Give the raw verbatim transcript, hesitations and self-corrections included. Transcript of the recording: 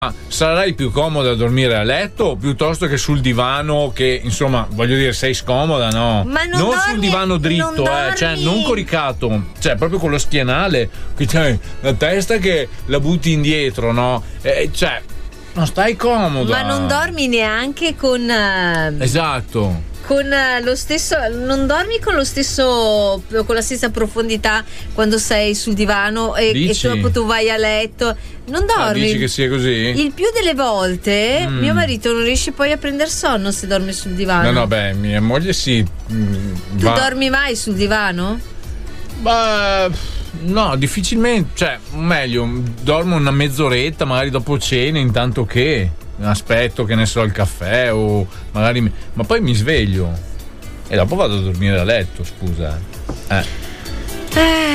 Ma sarai più comoda a dormire a letto piuttosto che sul divano, che insomma voglio dire sei scomoda, no? Ma non, non dormi, sul divano dritto, non eh, cioè dormi. non coricato, cioè proprio con lo schienale, che c'hai la testa che la butti indietro, no? Eh, cioè non stai comoda. Ma non dormi neanche con uh, Esatto. con uh, lo stesso, non dormi con lo stesso, con la stessa profondità quando sei sul divano e, e dopo tu vai a letto. Non dormi. Ah, dici che sia così? Il più delle volte Mm. mio marito non riesce poi a prendere sonno se dorme sul divano. No, no, beh, mia moglie sì. mm, Tu va- dormi mai sul divano? Ma no, difficilmente, cioè, meglio, dormo una mezz'oretta, magari dopo cena, intanto che aspetto, che ne so, il caffè o magari mi- ma poi mi sveglio e dopo vado a dormire a letto, scusa. Eh. Eh.